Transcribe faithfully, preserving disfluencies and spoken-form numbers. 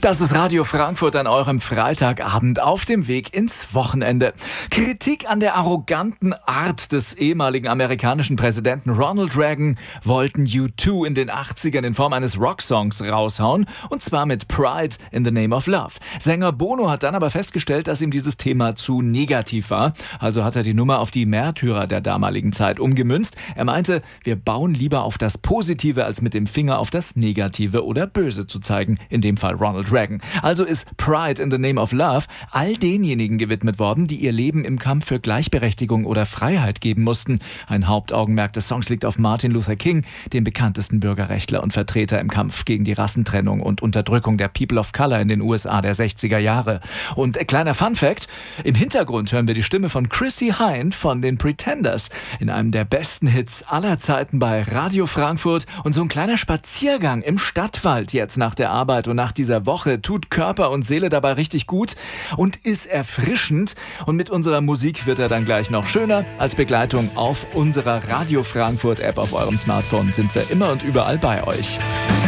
Das ist Radio Frankfurt an eurem Freitagabend auf dem Weg ins Wochenende. Kritik an der arroganten Art des ehemaligen amerikanischen Präsidenten Ronald Reagan wollten U zwei in den achtzigern in Form eines Rocksongs raushauen, und zwar mit Pride in the Name of Love. Sänger Bono hat dann aber festgestellt, dass ihm dieses Thema zu negativ war. Also hat er die Nummer auf die Märtyrer der damaligen Zeit umgemünzt. Er meinte, wir bauen lieber auf das Positive, als mit dem Finger auf das Negative oder Böse zu zeigen. In dem Fall Ronald Reagan. Also ist Pride in the Name of Love all denjenigen gewidmet worden, die ihr Leben im Kampf für Gleichberechtigung oder Freiheit geben mussten. Ein Hauptaugenmerk des Songs liegt auf Martin Luther King, dem bekanntesten Bürgerrechtler und Vertreter im Kampf gegen die Rassentrennung und Unterdrückung der People of Color in den U S A der sechziger Jahre. Und äh, kleiner Funfact, im Hintergrund hören wir die Stimme von Chrissie Hynde von den Pretenders in einem der besten Hits aller Zeiten bei Radio Frankfurt. Und so ein kleiner Spaziergang im Stadtwald jetzt nach der Arbeit und nach dieser Woche tut Körper und Seele dabei richtig gut und ist erfrischend. Und mit unserer Musik wird er dann gleich noch schöner. Als Begleitung auf unserer Radio Frankfurt App auf eurem Smartphone sind wir immer und überall bei euch.